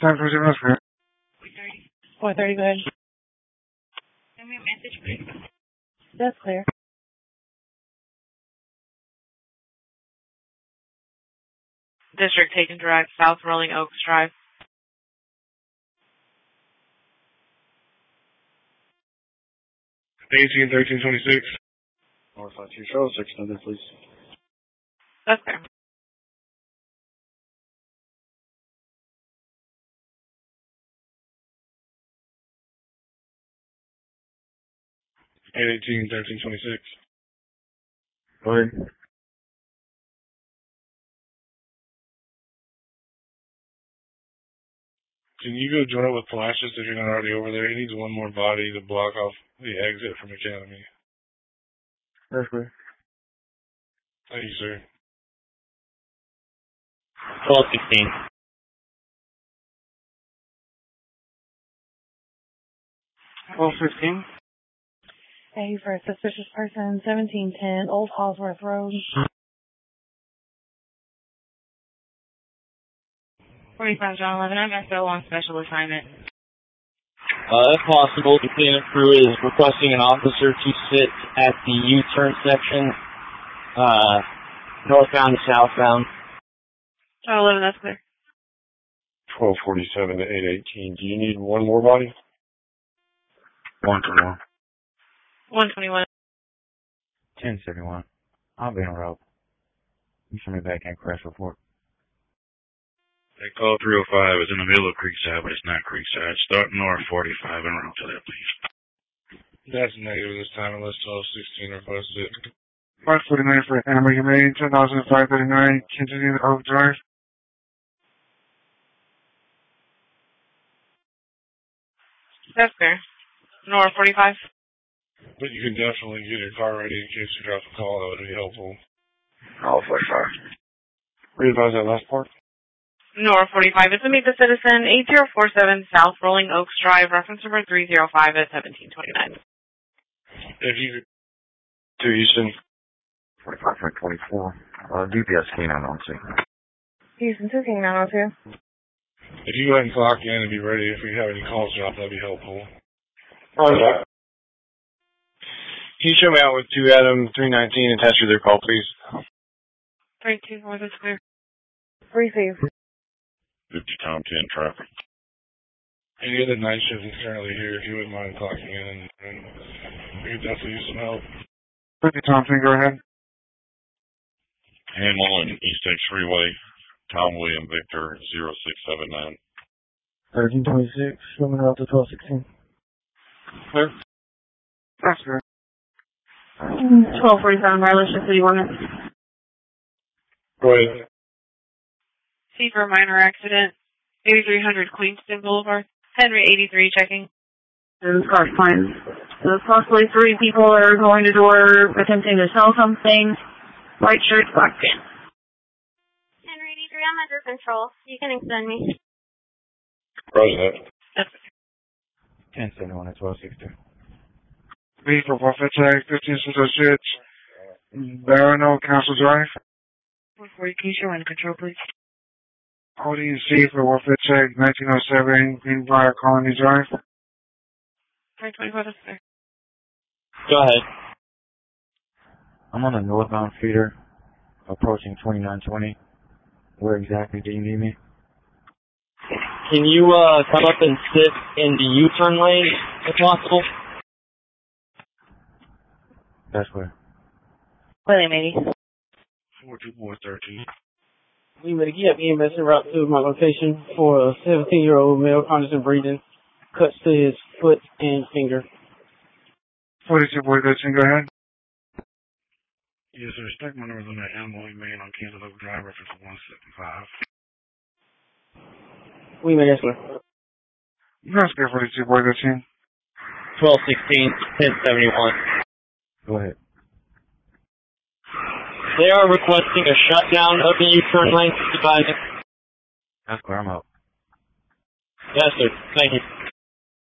that's clear. 4:30, go ahead. Send me a message, please. That's clear. District taken direct, South Rolling Oaks Drive. Eighteen 1326. North 52 show, 600, please. That's clear. And 18 1326. Go ahead. Can you go join up with Palacios if you're not already over there? He needs one more body to block off the exit from Academy. That's clear. Thank you, sir. 1216. A for a suspicious person, 1710 Old Hallsworth Road. 45 John 11, I'm SO on special assignment. If possible, the cleanup crew is requesting an officer to sit at the U-turn section, northbound to southbound. John 11, that's clear. 1247 to 818. Do you need one more body? 121. 121. 1071. I'll be en route. You send me back in crash report. They call 305 is in the middle of Creekside, but it's not Creekside. Start north 45 and route to that, please. That's negative this time unless 1216 requests it. 549 for Amber Humane, 10,539, continue to Oak Drive. That's clear. North 45. But you can definitely get your car ready in case you drop a call. That would be helpful. Oh, 45. Readvise that last part. North 45 is to meet the citizen, 8047 South Rolling Oaks Drive, reference number 305 at 1729. If you to Houston. 45.24. DPS K9 on scene. Houston 2 King 902. If you go ahead and clock in and be ready if we have any calls drop, that'd be helpful. Can you show me out with 2 Adam 319 attached to their call, please? 324, that's clear. Receive. 50 Tom 10 traffic. Any other night shift is currently here if you wouldn't mind clocking in and we could definitely use some help. 50 Thompson, go ahead. Handle and East X Freeway, Tom William Victor 0679. 1326, swimming out to 1216. Clear? That's good. 1247 violation of city ordinance. Go ahead. C for a minor accident, 8300 Queenston Boulevard. Henry 83 checking. Those car signs. So possibly 3 people are going to door attempting to sell something. White shirt, black pants. Henry 83, I'm under control. You can extend me. Roger that. 1071 at 1262. B for Buffett Tag, 15606. Barano, Council Drive. 140, can you show in control, please? Holding C for Buffett Tag, 1907, Greenbrier Colony Drive. 324, that's clear. Go ahead. I'm on a northbound feeder, approaching 2920. Where exactly do you need me? Can you come up and sit in the U-turn lane, if possible? That's where. William 80. 42413. We made a get EMS en route to my location for a 17-year-old male conscious breathing, cuts to his foot and finger. 42 boy 13, go ahead. Yes, sir. Respect my numbers on that Animal Humane on Kansas Oak Drive, reference 175. We made escort. That's good, 42 boy 13. 1216, 1071. Go ahead. They are requesting a shutdown of the U-turn lane. That's where I'm out. Yes, sir. Thank you.